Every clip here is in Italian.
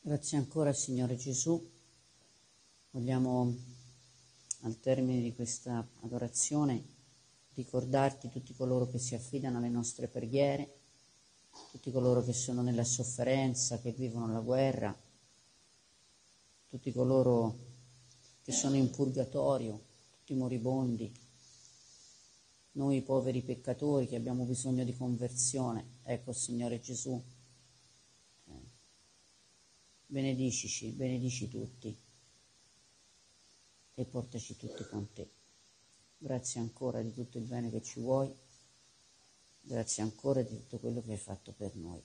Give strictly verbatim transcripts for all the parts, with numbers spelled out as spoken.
Grazie ancora, Signore Gesù. Vogliamo, al termine di questa adorazione, ricordarti tutti coloro che si affidano alle nostre preghiere, tutti coloro che sono nella sofferenza, che vivono la guerra, tutti coloro che sono in purgatorio, tutti i moribondi, noi poveri peccatori che abbiamo bisogno di conversione. Ecco, Signore Gesù, eh, benedicici, benedici tutti e portaci tutti con te. Grazie ancora di tutto il bene che ci vuoi, grazie ancora di tutto quello che hai fatto per noi.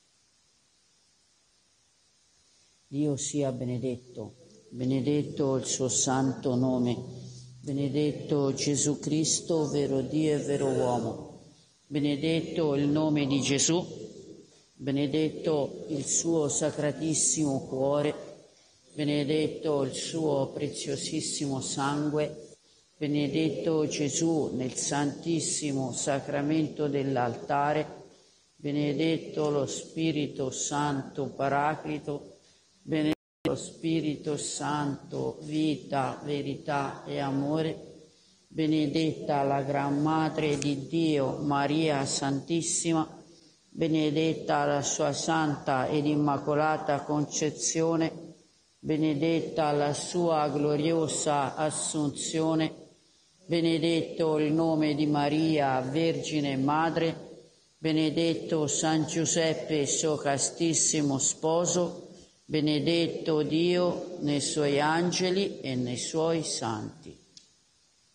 Dio sia benedetto, benedetto il suo santo nome, benedetto Gesù Cristo, vero Dio e vero uomo, benedetto il nome di Gesù, benedetto il suo sacratissimo cuore, benedetto il suo preziosissimo sangue, benedetto Gesù nel santissimo sacramento dell'altare, benedetto lo Spirito Santo Paraclito, benedetto lo Spirito Santo, vita, verità e amore, benedetta la Gran Madre di Dio, Maria Santissima, benedetta la sua santa ed immacolata concezione, benedetta la sua gloriosa assunzione, benedetto il nome di Maria, Vergine Madre, benedetto San Giuseppe, suo castissimo sposo, benedetto Dio nei suoi angeli e nei suoi santi.